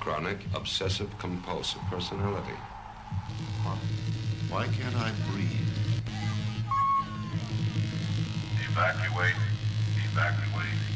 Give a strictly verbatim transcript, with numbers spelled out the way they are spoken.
chronic obsessive-compulsive personality. Why, why can't I breathe? Evacuate. Evacuate.